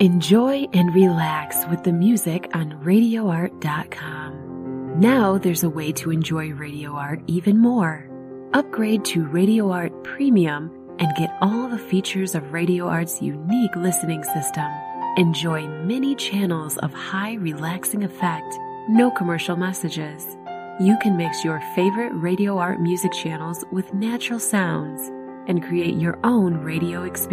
Enjoy and relax with the music on RadioArt.com. Now there's a way to enjoy Radio Art even more. Upgrade to Radio Art Premium and get all the features of Radio Art's unique listening system. Enjoy many channels of high relaxing effect, no commercial messages. You can mix your favorite Radio Art music channels with natural sounds and create your own radio experience.